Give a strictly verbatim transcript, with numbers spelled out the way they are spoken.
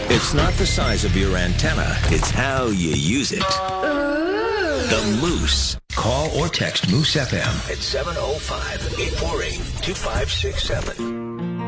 It's not the size of your antenna, it's how you use it. The Moose. Call or text Moose F M at seven oh five, eight four eight, two five six seven.